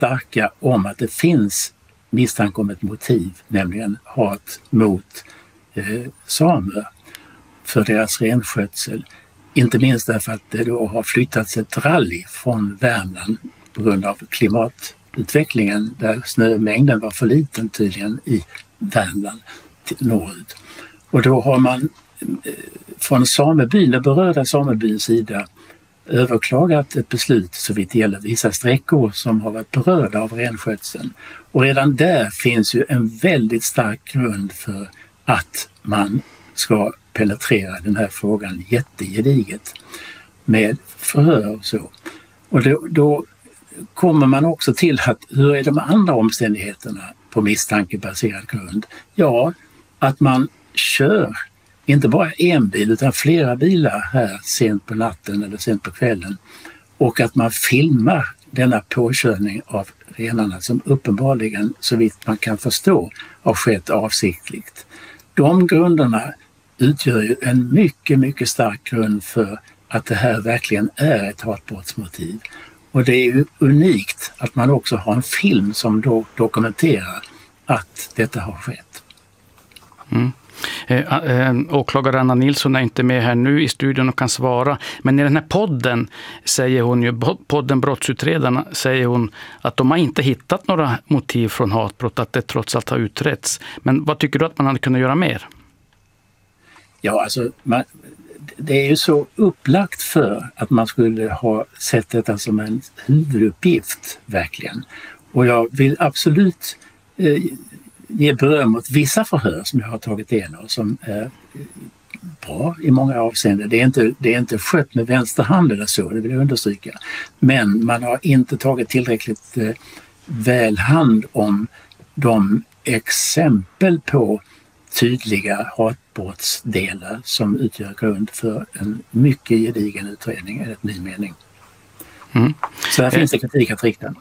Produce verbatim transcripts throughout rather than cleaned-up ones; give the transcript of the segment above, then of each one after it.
starka om att det finns misstanke om ett motiv, nämligen hat mot eh, samer för deras renskötsel. Inte minst därför att det då har flyttats ett rally från Värmland på grund av klimatutvecklingen där snömängden var för liten tydligen i Värmland till norrut. Och då har man eh, från samebyn, den berörda samebyns sida överklagat ett beslut så vitt gäller vissa sträckor som har varit berörda av renskötseln. Och redan där finns ju en väldigt stark grund för att man ska penetrera den här frågan jättegediget med förhör och så. Och då, då kommer man också till att hur är de andra omständigheterna på misstankebaserad grund? Ja, att man kör inte bara en bil utan flera bilar här sent på natten eller sent på kvällen och att man filmar denna påkörning av renarna som uppenbarligen, så vitt man kan förstå, har skett avsiktligt. De grunderna utgör ju en mycket, mycket stark grund för att det här verkligen är ett hatbrottsmotiv. Och det är ju unikt att man också har en film som då dokumenterar att detta har skett. Mm. Eh, eh, åklagare Anna Nilsson är inte med här nu i studion och kan svara. Men i den här podden säger hon ju, podden Brottsutredarna säger hon att de har inte hittat några motiv från hatbrott, att det trots allt har utretts. Men vad tycker du att man hade kunnat göra mer? Ja, alltså man, det är ju så upplagt för att man skulle ha sett detta som en huvuduppgift verkligen. Och jag vill absolut eh, ge beröm åt vissa förhör som jag har tagit del av som är bra i många avseenden. Det är inte, det är inte skött med vänster hand eller så, det vill jag understryka. Men man har inte tagit tillräckligt eh, väl hand om de exempel på tydliga hatbrottsdelar som utgör grund för en mycket gedigen utredning enligt min mening. Mm. Så här finns det kritik att rikta.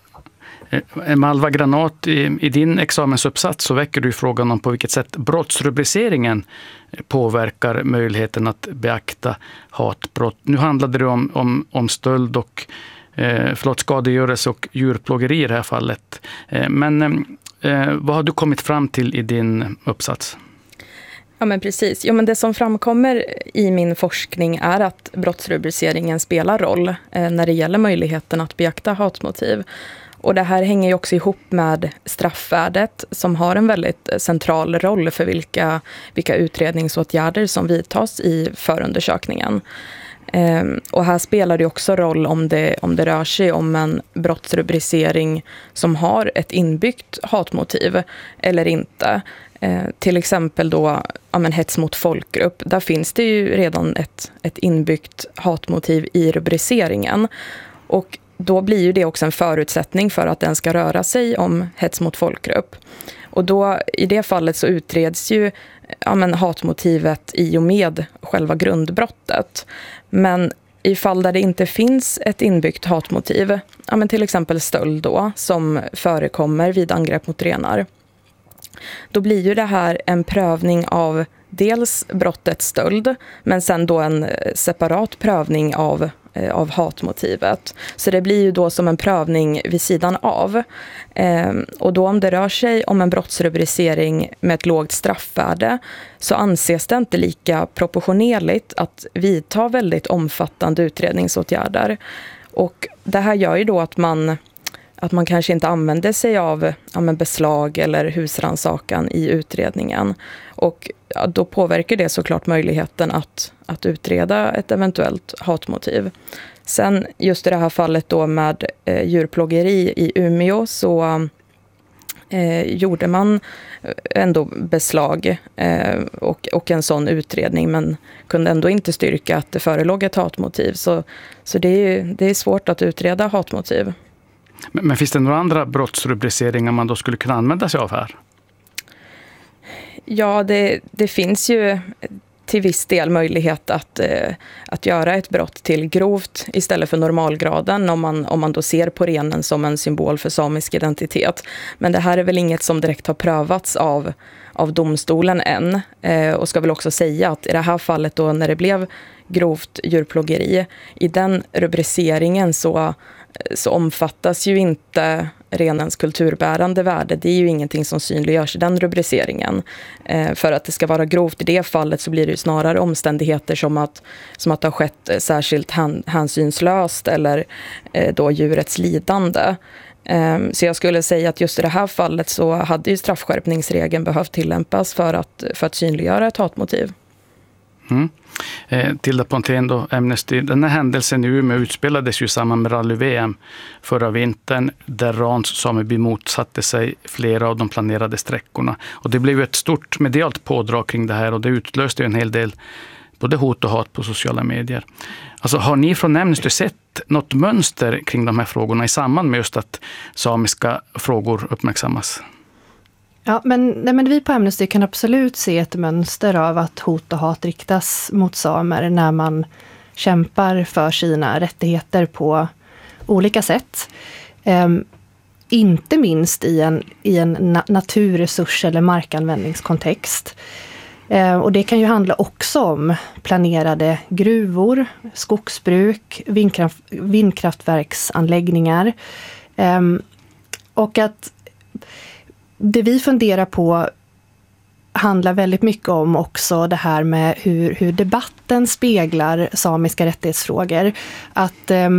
Malva Granat, i, i din examensuppsats så väcker du frågan om på vilket sätt brottsrubriceringen påverkar möjligheten att beakta hatbrott. Nu handlade det om, om, om stöld och eh, förlåt, skadegörelse och djurplågeri i det här fallet. Eh, men eh, vad har du kommit fram till i din uppsats? Ja, men precis. Ja, men det som framkommer i min forskning är att brottsrubriceringen spelar roll eh, när det gäller möjligheten att beakta hatmotiv. Och det här hänger ju också ihop med straffvärdet som har en väldigt central roll för vilka, vilka utredningsåtgärder som vidtas i förundersökningen. Ehm, och här spelar det också roll om det, om det rör sig om en brottsrubricering som har ett inbyggt hatmotiv eller inte. Ehm, till exempel då ja, men hets mot folkgrupp. Där finns det ju redan ett, ett inbyggt hatmotiv i rubriceringen. Och då blir ju det också en förutsättning för att den ska röra sig om hets mot folkgrupp. Och då i det fallet så utreds ju ja, men hatmotivet i och med själva grundbrottet. Men i fall där det inte finns ett inbyggt hatmotiv, ja, men till exempel stöld då, som förekommer vid angrepp mot renar, då blir ju det här en prövning av dels brottet stöld, men sen då en separat prövning av av hatmotivet. Så det blir ju då som en prövning vid sidan av. Eh, och då om det rör sig om en brottsrubricering med ett lågt straffvärde så anses det inte lika proportionerligt att vidta väldigt omfattande utredningsåtgärder. Och det här gör ju då att man att man kanske inte använder sig av ja, men beslag eller husrannsakan i utredningen. Och ja, då påverkar det såklart möjligheten att, att utreda ett eventuellt hatmotiv. Sen just i det här fallet då med eh, djurplågeri i Umeå så eh, gjorde man ändå beslag eh, och, och en sån utredning, men kunde ändå inte styrka att det förelåg ett hatmotiv. Så, så det är, det är svårt att utreda hatmotiv. Men, men finns det några andra brottsrubriceringar man då skulle kunna använda sig av här? Ja, det, det finns ju till viss del möjlighet att, eh, att göra ett brott till grovt istället för normalgraden om man, om man då ser på renen som en symbol för samisk identitet. Men det här är väl inget som direkt har prövats av, av domstolen än. Eh, och ska väl också säga att i det här fallet då när det blev grovt djurplågeri, i den rubriceringen så så omfattas ju inte renens kulturbärande värde, det är ju ingenting som synliggörs i den rubriceringen. Eh, för att det ska vara grovt i det fallet så blir det ju snarare omständigheter som att, som att det har skett särskilt han, hänsynslöst eller eh, då djurets lidande. Eh, så jag skulle säga att just i det här fallet så hade ju straffskärpningsregeln behövt tillämpas för att, för att synliggöra ett hatmotiv. Mm. Eh, Tilda Pontén då, Amnesty. Den här händelsen i Umeå utspelades ju samman med rally-V M förra vintern där Rans sameby motsatte sig flera av de planerade sträckorna. Och det blev ju ett stort medialt pådrag kring det här och det utlöste ju en hel del både hot och hat på sociala medier. Alltså, har ni från Amnesty sett något mönster kring de här frågorna i samband med just att samiska frågor uppmärksammas? Ja, men, nej, men vi på Amnesty kan absolut se ett mönster av att hot och hat riktas mot samer när man kämpar för sina rättigheter på olika sätt. Um, inte minst i en, i en na- naturresurs- eller markanvändningskontext. Uh, och det kan ju handla också om planerade gruvor, skogsbruk, vindkraft, vindkraftverksanläggningar. Um, och att det vi funderar på handlar väldigt mycket om också det här med hur, hur debatten speglar samiska rättighetsfrågor. Att eh,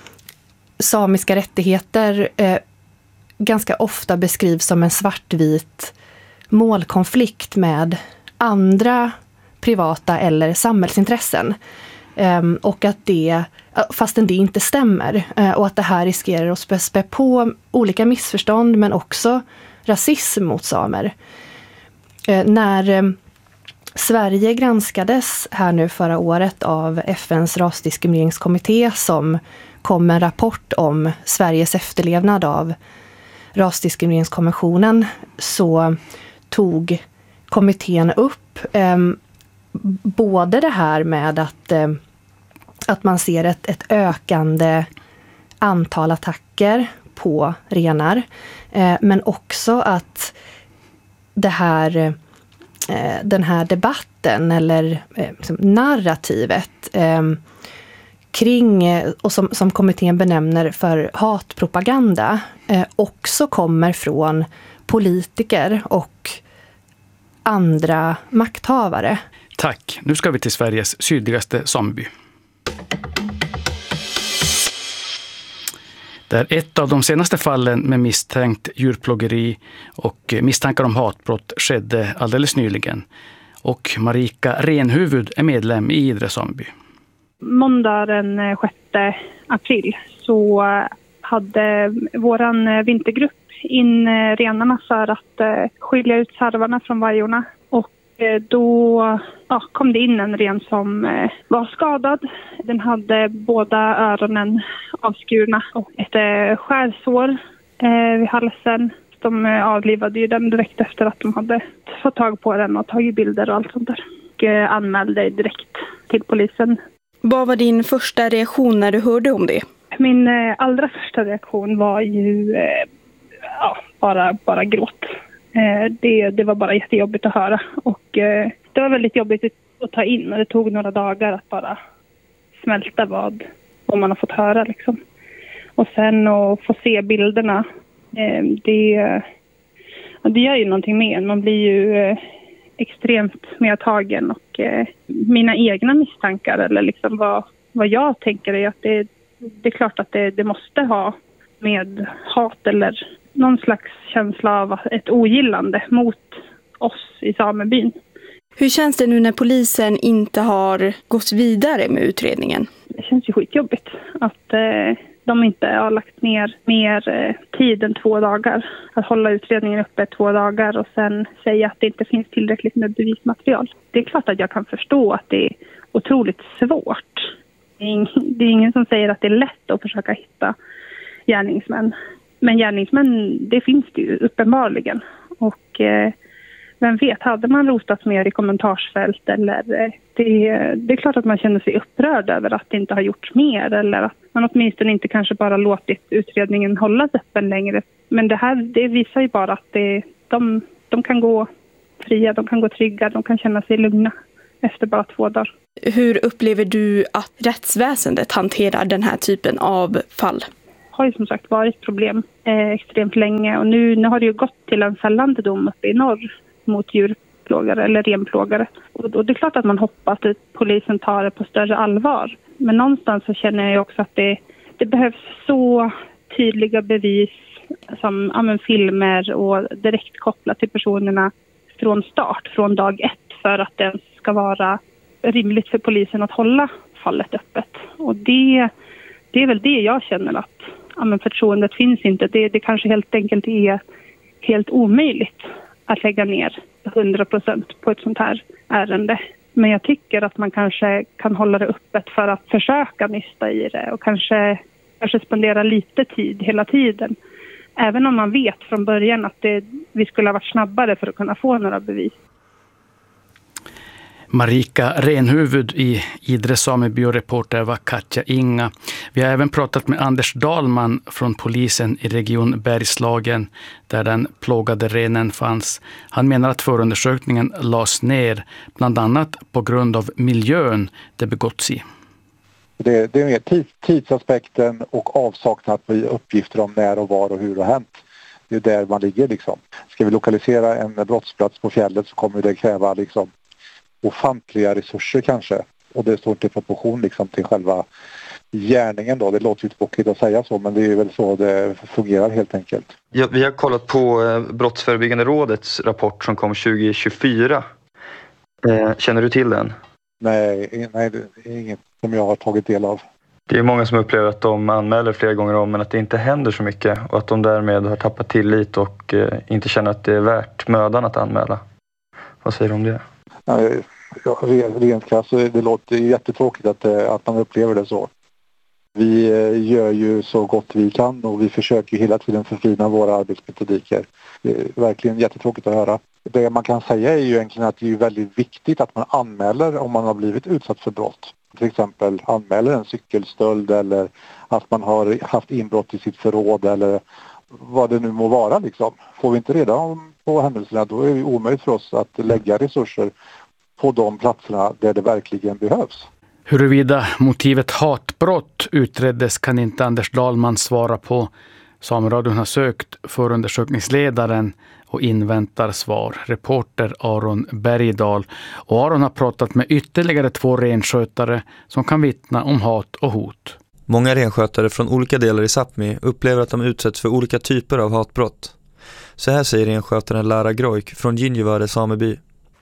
samiska rättigheter eh, ganska ofta beskrivs som en svartvit målkonflikt med andra privata eller samhällsintressen. Eh, och att det, fastän det inte stämmer. Eh, och att det här riskerar att spä, spä på olika missförstånd men också rasism mot samer. Eh, när eh, Sverige granskades här nu förra året av F N:s rasdiskrimineringskommitté som kom med en rapport om Sveriges efterlevnad av rasdiskrimineringskonventionen, så tog kommittén upp eh, både det här med att, eh, att man ser ett, ett ökande antal attacker på renar. Eh, men också att det här, eh, den här debatten eller eh, narrativet eh, kring, och som, som kommittén benämner för hatpropaganda, eh, också kommer från politiker och andra makthavare. Tack. Nu ska vi till Sveriges sydligaste sameby. Där ett av de senaste fallen med misstänkt djurplågeri och misstankar om hatbrott skedde alldeles nyligen. Och Marika Renhuvud är medlem i Idre sameby. Måndag den sjätte april så hade våran vintergrupp in renarna för att skilja ut sarvarna från vajorna. Och då ja, kom det in en ren som var skadad. Den hade båda öronen avskurna och ett skärsår vid halsen. De avlivade ju den direkt efter att de hade fått tag på den och tagit bilder och allt sånt där. Och anmälde direkt till polisen. Vad var din första reaktion när du hörde om det? Min allra första reaktion var ju ja, bara, bara gråt. Det, det var bara jättejobbigt att höra och det var väldigt jobbigt att ta in och det tog några dagar att bara smälta vad, vad man har fått höra liksom. Och sen att få se bilderna, det, det gör ju någonting med en. Man blir ju extremt medtagen och mina egna misstankar eller liksom vad, vad jag tänker är att det, det är klart att det, det måste ha med hat eller någon slags känsla av ett ogillande mot oss i samebyn. Hur känns det nu när polisen inte har gått vidare med utredningen? Det känns ju skitjobbigt att eh, de inte har lagt ner mer eh, tid än två dagar. Att hålla utredningen uppe två dagar och sen säga att det inte finns tillräckligt med bevismaterial. Det är klart att jag kan förstå att det är otroligt svårt. Det är, ing- det är ingen som säger att det är lätt att försöka hitta gärningsmän. Men gärningsmän, det finns det ju uppenbarligen. Och eh, vem vet, hade man rotat mer i kommentarsfält eller eh, det, det är klart att man känner sig upprörd över att det inte har gjorts mer eller att man åtminstone inte kanske bara låtit utredningen hållas öppen längre. Men det här, det visar ju bara att det, de, de kan gå fria, de kan gå trygga, de kan känna sig lugna efter bara två dagar. Hur upplever du att rättsväsendet hanterar den här typen av fall? har ju som sagt varit problem eh, extremt länge. Och nu, nu har det ju gått till en fällande dom uppe i norr mot djurplågare eller renplågare. Och, och det är klart att man hoppas att polisen tar det på större allvar. Men någonstans så känner jag ju också att det, det behövs så tydliga bevis som ja, men filmer och direkt kopplat till personerna från start, från dag ett, för att det ska vara rimligt för polisen att hålla fallet öppet. Och det, det är väl det jag känner att ja, men förtroendet finns inte. Det, det kanske helt enkelt är helt omöjligt att lägga ner hundra procent på ett sånt här ärende. Men jag tycker att man kanske kan hålla det öppet för att försöka nysta i det och kanske, kanske spendera lite tid hela tiden. Även om man vet från början att det, vi skulle ha varit snabbare för att kunna få några bevis. Marika Renhuvud i Idre sameby och reporter var Katja Inga. Vi har även pratat med Anders Dahlman från polisen i region Bergslagen där den plågade renen fanns. Han menar att förundersökningen lades ner bland annat på grund av miljön det begåtts i. Det, det är mer tids, tidsaspekten och avsaknad av uppgifter om när och var och hur det har hänt. Det är där man ligger liksom. Ska vi lokalisera en brottsplats på fjället så kommer det kräva liksom ofantliga resurser kanske. Och det står inte i proportion liksom till själva gärningen då. Det låter ju tråkigt att säga så, men det är väl så det fungerar helt enkelt. Ja, vi har kollat på Brottsförebyggande rådets rapport som kom tjugo tjugofyra. Eh, känner du till den? Nej, nej, det är inget som jag har tagit del av. Det är många som upplever att de anmäler flera gånger om men att det inte händer så mycket och att de därmed har tappat tillit och eh, inte känner att det är värt mödan att anmäla. Vad säger du om det? Ja, rent krasst, det låter jättetråkigt att, att man upplever det så. Vi gör ju så gott vi kan och vi försöker hela tiden förfina våra arbetsmetodiker. Det är verkligen jättetråkigt att höra. Det man kan säga är ju egentligen att det är väldigt viktigt att man anmäler om man har blivit utsatt för brott. Till exempel anmäler en cykelstöld eller att man har haft inbrott i sitt förråd eller vad det nu må vara liksom. Får vi inte reda på händelserna då är det omöjligt för oss att lägga resurser på de platserna där det verkligen behövs. Huruvida motivet hatbrott utreddes kan inte Anders Dahlman svara på. Sameradion har sökt förundersökningsledaren och inväntar svar. Reporter Aron Bergdahl. Och Aron har pratat med ytterligare två renskötare som kan vittna om hat och hot. Många renskötare från olika delar i Sápmi upplever att de utsätts för olika typer av hatbrott. Så här säger renskötaren Lara Grojk från Ginjivare sameby.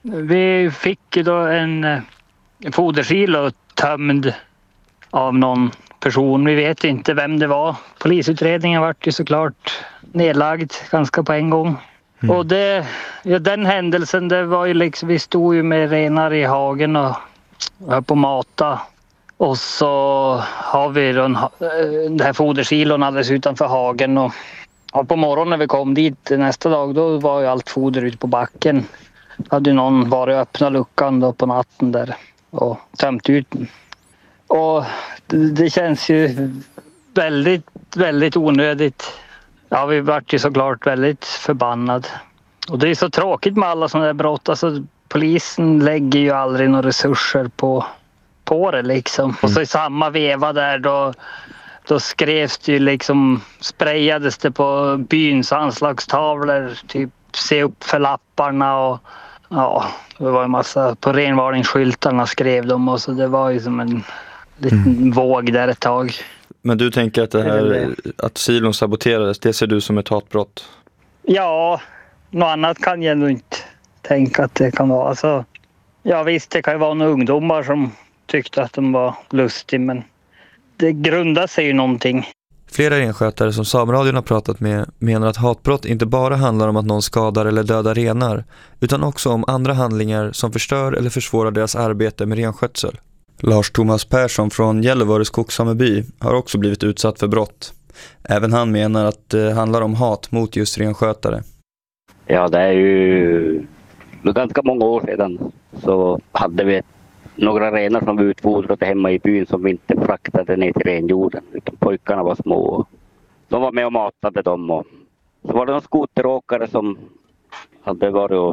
Vi fick då en, en fodersilo tömd av någon person. Vi vet inte vem det var. Polisutredningen var ju såklart nedlagd ganska på en gång. Mm. Och det, ja, den händelsen, det var ju liksom, vi stod ju med renar i hagen och höll på mata. Och så har vi den, den här fodersilon alldeles utanför hagen. Och, och på morgonen när vi kom dit nästa dag, då var ju allt foder ute på backen. Hade någon varit och öppnat luckan då på natten där och tömt ut den. Och det, det känns ju väldigt, väldigt onödigt. Ja, vi vart ju såklart väldigt förbannad. Och det är så tråkigt med alla sådana där brott. Alltså, polisen lägger ju aldrig några resurser på, på det liksom. Mm. Och så i samma veva där då, då skrevs det ju liksom, sprayades det på byns anslagstavlor. Typ se upp för lapparna och ja, det var en massa, på renvarningsskyltarna skrev de och så det var ju som en liten mm. våg där ett tag. Men du tänker att det här, att silon saboterades, det ser du som ett hatbrott? Ja, något annat kan jag nog inte tänka att det kan vara. Alltså, ja visst, det kan ju vara några ungdomar som tyckte att de var lustiga, men det grundar sig ju någonting. Flera renskötare som Sameradion har pratat med menar att hatbrott inte bara handlar om att någon skadar eller dödar renar, utan också om andra handlingar som förstör eller försvårar deras arbete med renskötsel. Lars Thomas Persson från Gällivare skogssameby har också blivit utsatt för brott. Även han menar att det handlar om hat mot just renskötare. Ja, det är ju ganska många år sedan så hade vi några renar som var utfodrade hemma i byn som vi inte fraktade ner till renjorden. Utan pojkarna var små. De var med och matade dem. Och så var det någon skoteråkare som hade varit och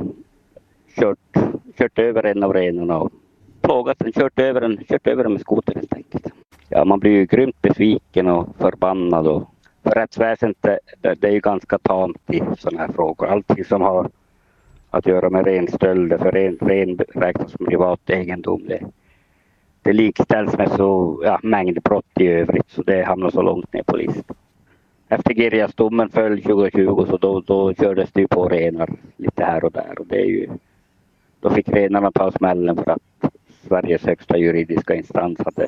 kört, kört över en av renarna och plågat den, kört över den, kört över den med skoter helt enkelt. Ja, man blir ju grymt besviken och förbannad och För rättsväsendet det, det är ju ganska tamt i sådana här frågor. Allting som har att göra med ren stöld, för ren, ren räknas som privat egendom. Det, det likställs med så ja, mängdbrott i övrigt, så det hamnar så långt ner på listan. Efter Girjasdomen föll tjugo tjugo så då, då kördes det ju på renar lite här och där. Och det är ju, då fick renarna ta smällen för att Sveriges högsta juridiska instans hade,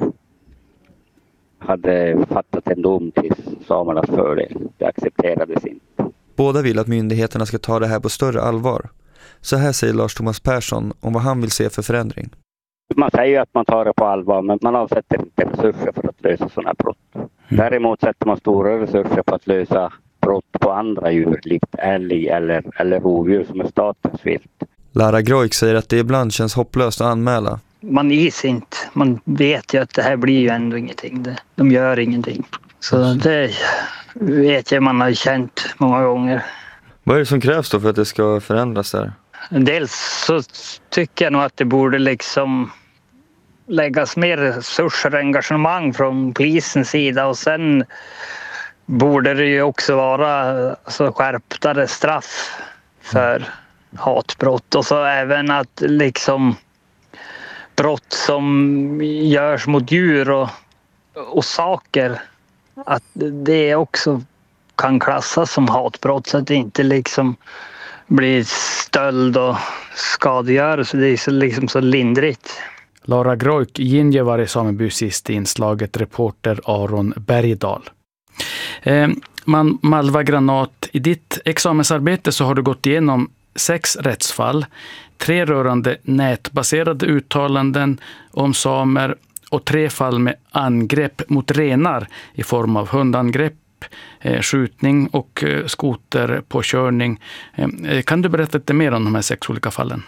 hade fattat en dom till samernas fördel. Det accepterades inte. Båda vill att myndigheterna ska ta det här på större allvar. Så här säger Lars Thomas Persson om vad han vill se för förändring. Man säger ju att man tar det på allvar, men man avsätter inte resurser för att lösa sådana här brott. Mm. Däremot sätter man stora resurser på att lösa brott på andra djur, likt älg eller, eller rovdjur som är statens vilt. Lara Groik säger att det ibland känns hopplöst att anmäla. Man is inte. Man vet ju att det här blir ju ändå ingenting. De gör ingenting. Så det vet jag man har känt många gånger. Vad är det som krävs då för att det ska förändras där? Dels så tycker jag nog att det borde liksom läggas mer resurser och engagemang från polisens sida, och sen borde det ju också vara så skärptare straff för hatbrott, och så även att liksom brott som görs mot djur och, och saker, att det också kan klassas som hatbrott, så att det inte liksom blir stöld och skadegörelse. Det är så, liksom så lindrigt. Lara Groik, Ginjevari sameby sist i inslaget, reporter Aron Bergdahl. Eh, man, Malva Granat, i ditt examensarbete så har du gått igenom sex rättsfall, tre rörande nätbaserade uttalanden om samer och tre fall med angrepp mot renar i form av hundangrepp, eh, skjutning och eh, skoterpåkörning. Eh, kan du berätta lite mer om de här sex olika fallen?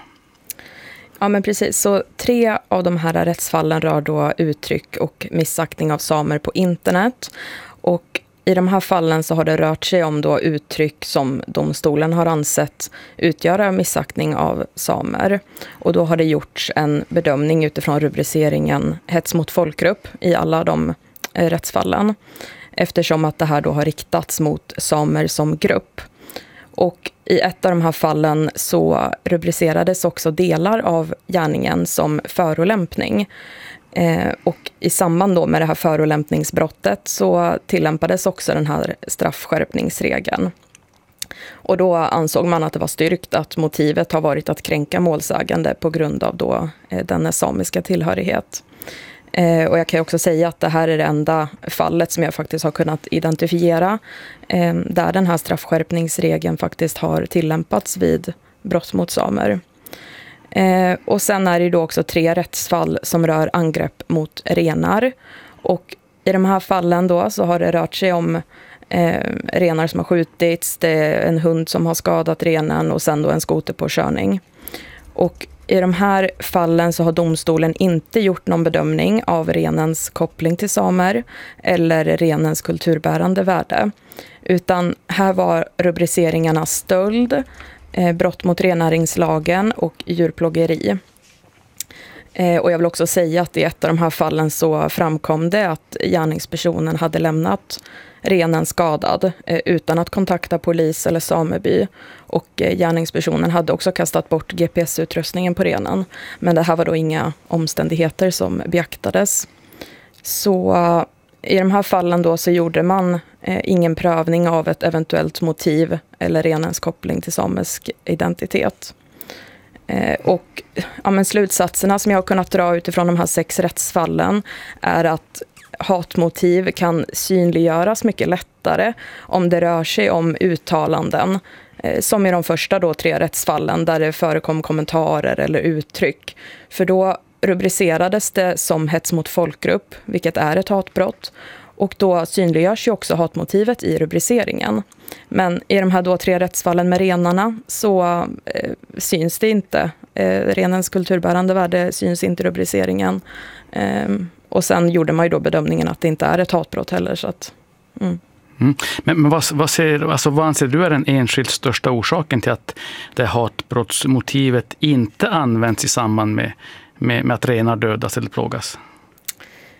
Ja, men precis. Så tre av de här rättsfallen rör då uttryck och missaktning av samer på internet. Och i de här fallen så har det rört sig om då uttryck som domstolen har ansett utgöra missaktning av samer. Och då har det gjorts en bedömning utifrån rubriceringen hets mot folkgrupp i alla de eh, rättsfallen. Eftersom att det här då har riktats mot samer som grupp. Och i ett av de här fallen så rubricerades också delar av gärningen som förolämpning. Eh, och i samband då med det här förolämpningsbrottet så tillämpades också den här straffskärpningsregeln. Och då ansåg man att det var styrkt att motivet har varit att kränka målsägande på grund av då eh, denna samiska tillhörighet. Eh, och jag kan också säga att det här är det enda fallet som jag faktiskt har kunnat identifiera eh, där den här straffskärpningsregeln faktiskt har tillämpats vid brott mot samer. Eh, och sen är det då också tre rättsfall som rör angrepp mot renar. Och i de här fallen då så har det rört sig om eh, renar som har skjutits, det är en hund som har skadat renen och sen då en skoterpåkörning. Och i de här fallen så har domstolen inte gjort någon bedömning av renens koppling till samer eller renens kulturbärande värde. Utan här var rubriceringarna stöld, eh, brott mot rennäringslagen och djurplågeri. Eh, och jag vill också säga att i ett av de här fallen så framkom det att gärningspersonen hade lämnat renen skadad eh, utan att kontakta polis eller sameby. Och eh, gärningspersonen hade också kastat bort G P S-utrustningen på renen. Men det här var då inga omständigheter som beaktades. Så eh, i de här fallen då så gjorde man eh, ingen prövning av ett eventuellt motiv eller renens koppling till samisk identitet. Eh, och ja, men slutsatserna som jag har kunnat dra utifrån de här sex rättsfallen är att hatmotiv kan synliggöras mycket lättare om det rör sig om uttalanden eh, som i de första då tre rättsfallen där det förekom kommentarer eller uttryck. För då rubricerades det som hets mot folkgrupp, vilket är ett hatbrott. Och då synliggörs ju också hatmotivet i rubriceringen. Men i de här då tre rättsfallen med renarna så eh, syns det inte. Eh, renens kulturbärande värde syns inte i rubriceringen. Eh, och sen gjorde man ju då bedömningen att det inte är ett hatbrott heller. Så att, mm. Mm. Men, men vad, vad, ser, alltså, vad anser du är den enskilt största orsaken till att det hatbrottsmotivet inte används i samband med, med, med att renar dödas eller plågas?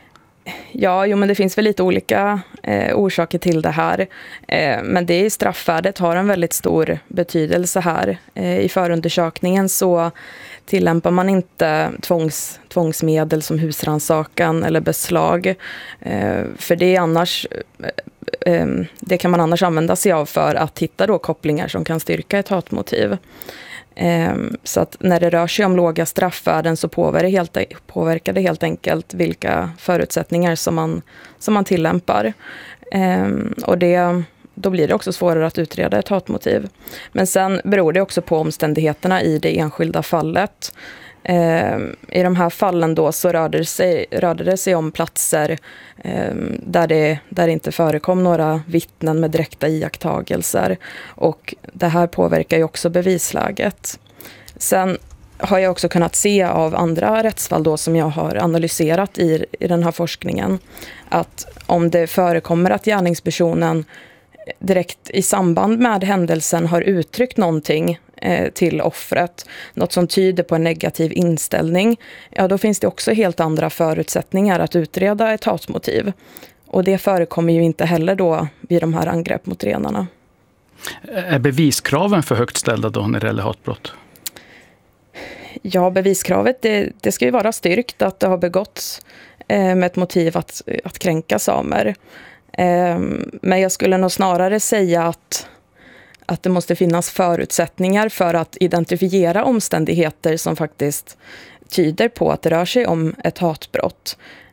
Ja, jo, men det finns väl lite olika eh, orsaker till det här. Eh, men det är straffvärdet har en väldigt stor betydelse här. Eh, I förundersökningen så tillämpar man inte tvångs, tvångsmedel som husrannsakan eller beslag. Eh, för det är annars... Eh, det kan man annars använda sig av för att hitta då kopplingar som kan styrka ett hatmotiv. Så att när det rör sig om låga straffvärden så påverkar det helt, påverkar det helt enkelt vilka förutsättningar som man, som man tillämpar. Och det, då blir det också svårare att utreda ett hatmotiv. Men sen beror det också på omständigheterna i det enskilda fallet. I de här fallen då så rörde det sig, rörde det sig om platser där det, där det inte förekom några vittnen med direkta iakttagelser. Och det här påverkar ju också bevisläget. Sen har jag också kunnat se av andra rättsfall då som jag har analyserat i, i den här forskningen att om det förekommer att gärningspersonen direkt i samband med händelsen har uttryckt någonting eh, till offret, något som tyder på en negativ inställning, ja då finns det också helt andra förutsättningar att utreda ett hatmotiv. Och det förekommer ju inte heller då vid de här angrepp mot renarna. Är beviskraven för högt ställda då när det gäller hatbrott? Ja, beviskravet det, det ska ju vara styrkt att det har begåtts eh, med ett motiv att, att kränka samer. Men jag skulle nog snarare säga att, att det måste finnas förutsättningar för att identifiera omständigheter som faktiskt tyder på att det rör sig om ett hatbrott.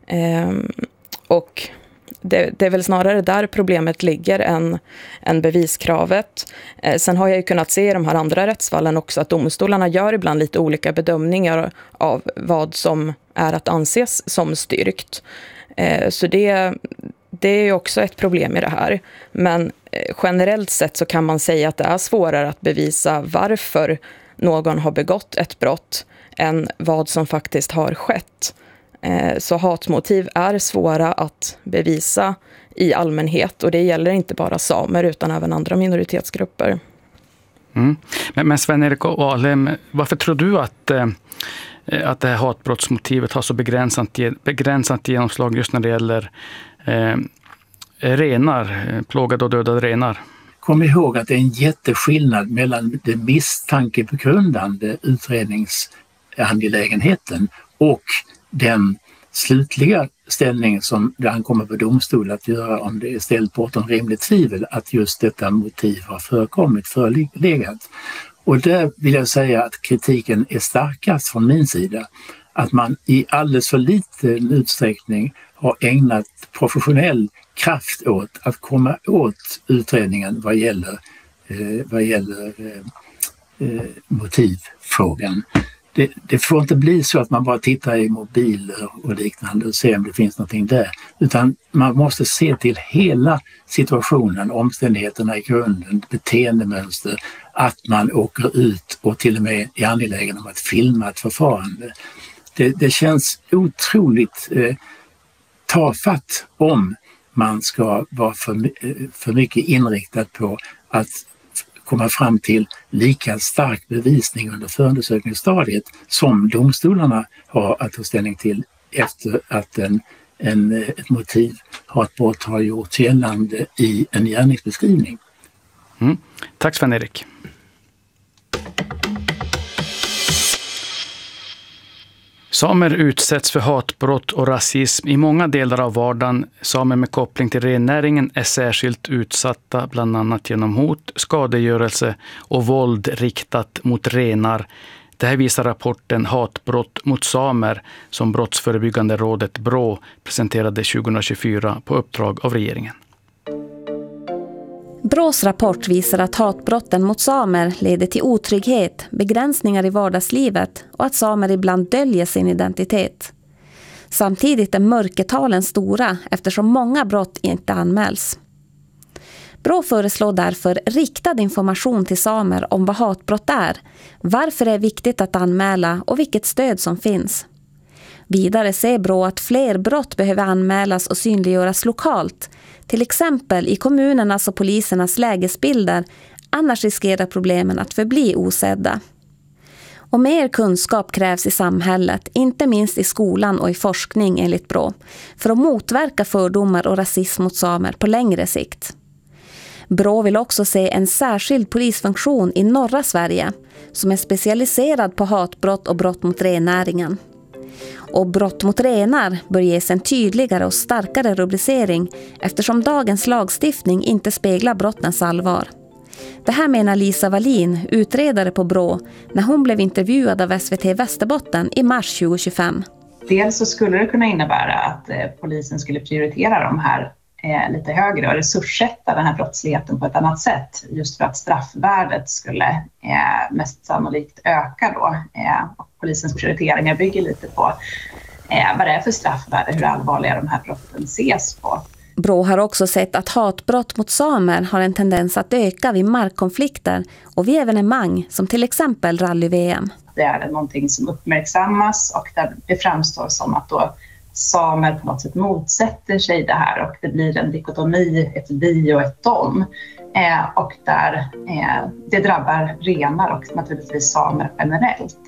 Och det, det är väl snarare där problemet ligger än, än beviskravet. Sen har jag ju kunnat se i de här andra rättsfallen också att domstolarna gör ibland lite olika bedömningar av vad som är att anses som styrkt. Så det Det är ju också ett problem i det här. Men generellt sett så kan man säga att det är svårare att bevisa varför någon har begått ett brott än vad som faktiskt har skett. Så hatmotiv är svåra att bevisa i allmänhet. Och det gäller inte bara samer utan även andra minoritetsgrupper. Mm. Men, men Sven-Erik Alhem, varför tror du att, eh, att det här hatbrottsmotivet har så begränsat, begränsat genomslag just när det gäller Eh, renar, plågade och dödade renar? Kom ihåg att det är en jätteskillnad mellan det misstankebegrundande utredningsangelägenheten och den slutliga ställning som det ankommer på domstol att göra om det är ställt bortom rimligt tvivel att just detta motiv har förekommit, förelegat. Och där vill jag säga att kritiken är starkast från min sida. Att man i alldeles för liten utsträckning har ägnat professionell kraft åt att komma åt utredningen vad gäller, eh, vad gäller eh, motivfrågan. Det, det får inte bli så att man bara tittar i mobiler och liknande och ser om det finns någonting där. Utan man måste se till hela situationen, omständigheterna i grunden, beteendemönster, att man åker ut och till och med är angelägen om att filma ett förfarande. Det, det känns otroligt eh, tafatt om man ska vara för, för mycket inriktad på att komma fram till lika stark bevisning under förundersökningsstadiet som domstolarna har att ta ställning till efter att en, en, ett motiv har ett brott har gjort gällande i en gärningsbeskrivning. Mm. Tack Sven-Erik. Samer utsätts för hatbrott och rasism i många delar av vardagen. Samer med koppling till rennäringen är särskilt utsatta, bland annat genom hot, skadegörelse och våld riktat mot renar. Det här visar rapporten Hatbrott mot samer som Brottsförebyggande rådet Brå presenterade tjugohundratjugofyra på uppdrag av regeringen. Brås rapport visar att hatbrotten mot samer leder till otrygghet, begränsningar i vardagslivet och att samer ibland döljer sin identitet. Samtidigt är mörkertalen stora eftersom många brott inte anmäls. Brå föreslår därför riktad information till samer om vad hatbrott är, varför det är viktigt att anmäla och vilket stöd som finns. Vidare ser Brå att fler brott behöver anmälas och synliggöras lokalt, till exempel i kommunernas och polisernas lägesbilder, annars riskerar problemen att förbli osedda. Och mer kunskap krävs i samhället, inte minst i skolan och i forskning enligt Brå, för att motverka fördomar och rasism mot samer på längre sikt. Brå vill också se en särskild polisfunktion i norra Sverige som är specialiserad på hatbrott och brott mot rennäringen. Och brott mot renar bör ges en tydligare och starkare rubricering eftersom dagens lagstiftning inte speglar brottens allvar. Det här menar Lisa Wallin, utredare på Brå, när hon blev intervjuad av S V T Västerbotten i mars tjugohundratjugofem. Dels så skulle det kunna innebära att eh, polisen skulle prioritera de här eh, lite högre och resurssätta den här brottsligheten på ett annat sätt. Just för att straffvärdet skulle eh, mest sannolikt öka då. Eh, och polisens prioriteringar bygger lite på eh, vad det är för straffvärde, hur allvarliga de här brotten ses på. Brå har också sett att hatbrott mot samer har en tendens att öka vid markkonflikter och vid evenemang som till exempel rally-V M. Det är någonting som uppmärksammas och där det framstår som att då samer på något sätt motsätter sig det här och det blir en dikotomi, ett vi och ett dom. Eh, och där eh, det drabbar renar och naturligtvis samer generellt.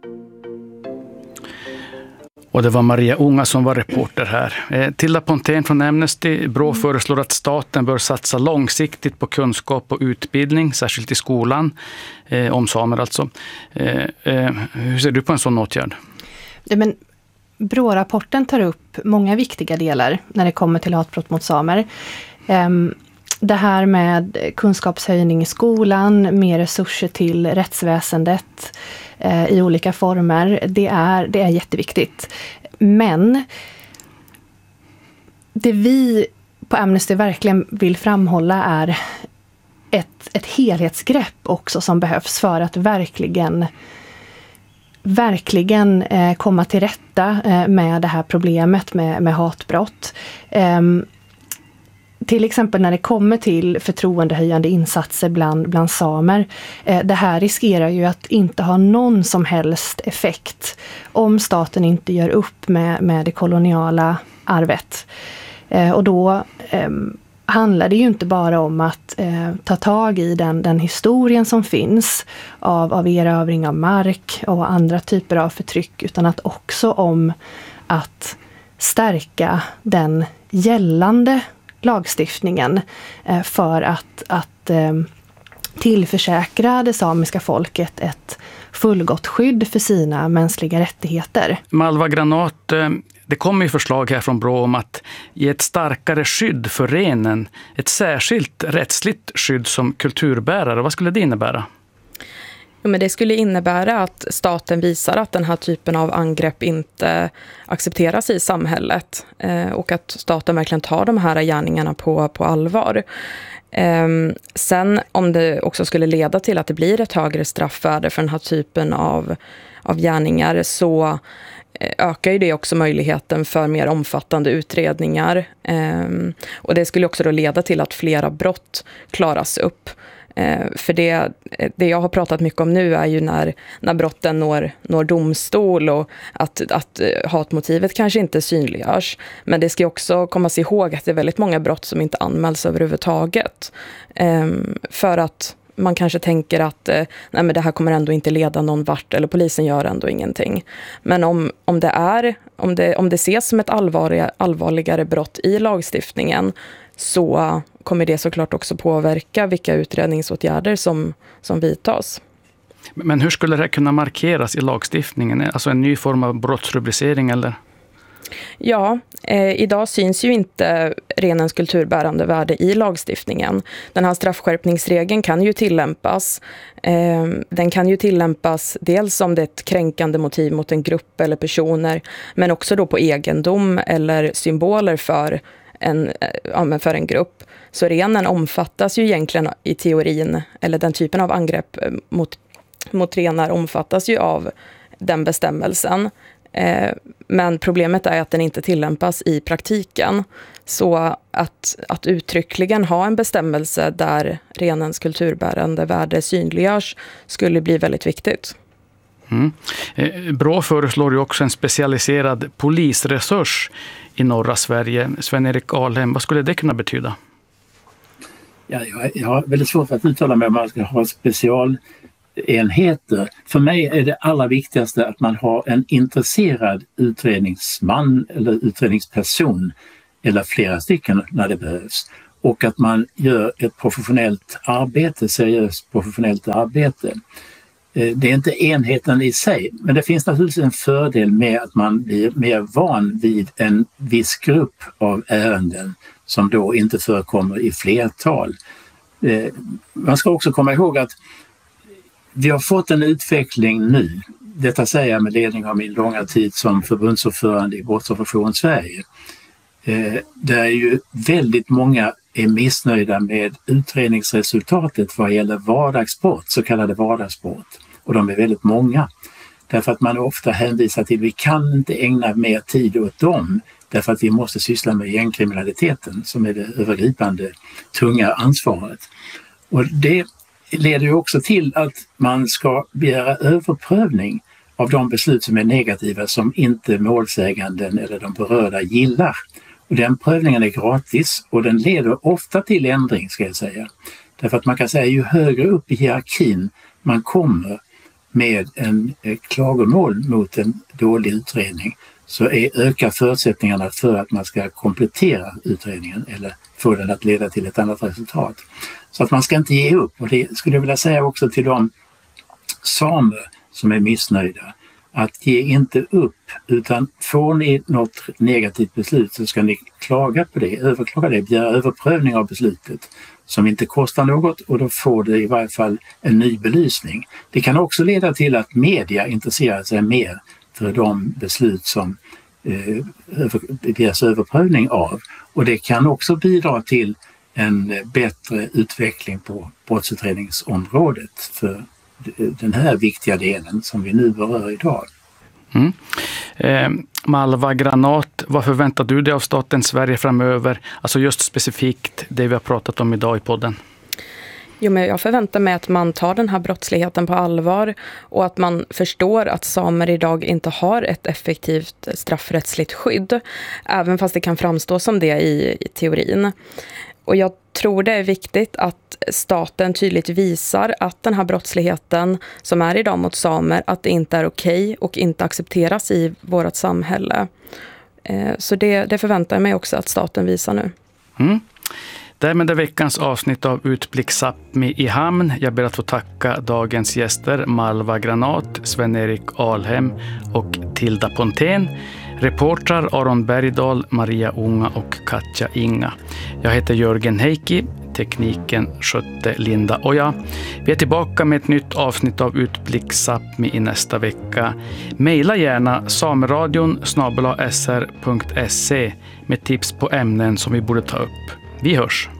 Och det var Maria Unga som var reporter här. Eh, Tilda Pontén från Amnesty. Brå föreslår att staten bör satsa långsiktigt på kunskap och utbildning, särskilt i skolan, eh, om samer alltså. Eh, eh, hur ser du på en sån åtgärd? Ja, men Brå-rapporten tar upp många viktiga delar när det kommer till hatbrott mot samer. Um, det här med kunskapshöjning i skolan, mer resurser till rättsväsendet eh, i olika former, det är, det är jätteviktigt. Men det vi på Amnesty verkligen vill framhålla är ett, ett helhetsgrepp också som behövs för att verkligen verkligen eh, komma till rätta eh, med det här problemet med, med hatbrott. Eh, till exempel när det kommer till förtroendehöjande insatser bland, bland samer. Eh, det här riskerar ju att inte ha någon som helst effekt om staten inte gör upp med, med det koloniala arvet. Eh, och då eh, handlar det ju inte bara om att eh, ta tag i den, den historien som finns av, av erövring av mark och andra typer av förtryck, utan att också om att stärka den gällande lagstiftningen eh, för att, att eh, tillförsäkra det samiska folket ett fullgott skydd för sina mänskliga rättigheter. Malva Granat, eh... det kommer ju förslag här från Brå om att ge ett starkare skydd för renen. Ett särskilt rättsligt skydd som kulturbärare. Vad skulle det innebära? Ja, men det skulle innebära att staten visar att den här typen av angrepp inte accepteras i samhället. Eh, och att staten verkligen tar de här gärningarna på, på allvar. Eh, sen om det också skulle leda till att det blir ett högre straffvärde för den här typen av, av gärningar, så ökar ju det också möjligheten för mer omfattande utredningar. Um, och det skulle också då leda till att flera brott klaras upp. Uh, för det, det jag har pratat mycket om nu är ju när, när brotten når, når domstol och att, att hatmotivet kanske inte synliggörs. Men det ska också komma sig ihåg att det är väldigt många brott som inte anmäls överhuvudtaget. Um, för att man kanske tänker att eh, nej, men det här kommer ändå inte leda någon vart eller polisen gör ändå ingenting. Men om, om, det, är, om, det, om det ses som ett allvarliga, allvarligare brott i lagstiftningen, så kommer det såklart också påverka vilka utredningsåtgärder som, som vidtas. Men hur skulle det kunna markeras i lagstiftningen? Alltså en ny form av brottsrubricering eller? Ja, eh, idag syns ju inte renens kulturbärande värde i lagstiftningen. Den här straffskärpningsregeln kan ju tillämpas. Eh, den kan ju tillämpas dels om det är ett kränkande motiv mot en grupp eller personer, men också då på egendom eller symboler för en, ja, för en grupp. Så renen omfattas ju egentligen i teorin, eller den typen av angrepp mot, mot renar omfattas ju av den bestämmelsen. Men problemet är att den inte tillämpas i praktiken. Så att, att uttryckligen ha en bestämmelse där renens kulturbärande värde synliggörs skulle bli väldigt viktigt. Mm. Brå föreslår ju också en specialiserad polisresurs i norra Sverige. Sven-Erik Alhem, vad skulle det kunna betyda? Ja, jag, jag har väldigt svårt att uttala mig om man ska ha special enheter. För mig är det allra viktigaste att man har en intresserad utredningsman eller utredningsperson eller flera stycken när det behövs. Och att man gör ett professionellt arbete, seriöst professionellt arbete. Det är inte enheten i sig, men det finns naturligtvis en fördel med att man blir mer van vid en viss grupp av ärenden som då inte förekommer i flertal. Man ska också komma ihåg att vi har fått en utveckling nu, detta säger jag med ledning av min långa tid som förbundsordförande i Brottsofferjouren Sverige, där ju väldigt många är missnöjda med utredningsresultatet vad gäller vardagsbrott, så kallade vardagsbrott. Och de är väldigt många. Därför att man ofta hänvisar till att vi kan inte ägna mer tid åt dem därför att vi måste syssla med gängkriminaliteten som är det övergripande tunga ansvaret. Och det leder ju också till att man ska begära överprövning av de beslut som är negativa som inte målsäganden eller de berörda gillar. Och den prövningen är gratis och den leder ofta till ändring, ska jag säga. Därför att man kan säga ju högre upp i hierarkin man kommer med en klagomål mot en dålig utredning så är, ökar förutsättningarna för att man ska komplettera utredningen eller få den att leda till ett annat resultat. Så att man ska inte ge upp, och det skulle jag vilja säga också till de samer som är missnöjda. Att ge inte upp, utan får ni något negativt beslut så ska ni klaga på det, överklaga det, begära överprövning av beslutet som inte kostar något, och då får det i varje fall en ny belysning. Det kan också leda till att media intresserar sig mer för de beslut som eh, begärs överprövning av, och det kan också bidra till en bättre utveckling på brottsutredningsområdet för den här viktiga delen som vi nu berör idag. Mm. Eh, Malva Granat, vad förväntar du dig av staten Sverige framöver? Alltså just specifikt det vi har pratat om idag i podden. Jo, men jag förväntar mig att man tar den här brottsligheten på allvar och att man förstår att samer idag inte har ett effektivt straffrättsligt skydd, även fast det kan framstå som det i, i teorin. Och jag tror det är viktigt att staten tydligt visar att den här brottsligheten som är idag mot samer, att det inte är okej och inte accepteras i vårt samhälle. Så det, det förväntar jag mig också att staten visar nu. Mm. Därmed är veckans avsnitt av Utblick Sápmi i hamn. Jag ber att få tacka dagens gäster Malva Granat, Sven-Erik Alhem och Tilda Pontén. Reportrar Aron Bergdahl, Maria Unga och Katja Inga. Jag heter Jörgen Heikki, tekniken skötte Linda Oja. Vi är tillbaka med ett nytt avsnitt av Utblick Sápmi i nästa vecka. Maila gärna sameradion snabel-a s r punkt se med tips på ämnen som vi borde ta upp. Vi hörs!